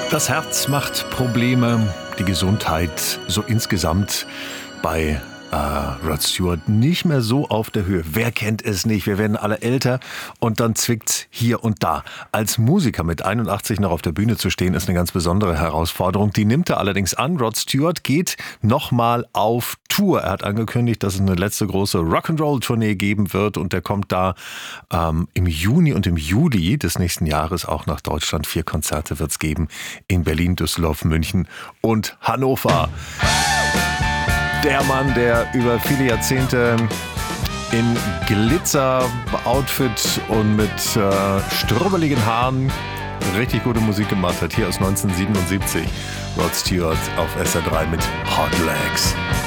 Das Herz macht Probleme, die Gesundheit so insgesamt bei Rod Stewart nicht mehr so auf der Höhe. Wer kennt es nicht? Wir werden alle älter und dann zwickt's hier und da. Als Musiker mit 81 noch auf der Bühne zu stehen, ist eine ganz besondere Herausforderung. Die nimmt er allerdings an. Rod Stewart geht nochmal auf Tour. Er hat angekündigt, dass es eine letzte große Rock'n'Roll-Tournee geben wird und der kommt da im Juni und im Juli des nächsten Jahres auch nach Deutschland. 4 Konzerte wird's geben in Berlin, Düsseldorf, München und Hannover. Der Mann, der über viele Jahrzehnte in Glitzer-Outfit und mit strubbeligen Haaren richtig gute Musik gemacht hat. Hier aus 1977. Rod Stewart auf SR3 mit Hot Legs.